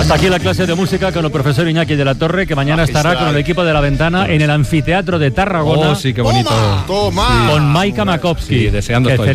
Hasta aquí la clase de música con el profesor Iñaki de la Torre, que mañana estará con el equipo de La Ventana en el anfiteatro de Tarragona. Oh, sí, qué bonito. Toma. Con Maika Makowski. Sí, deseando estoy.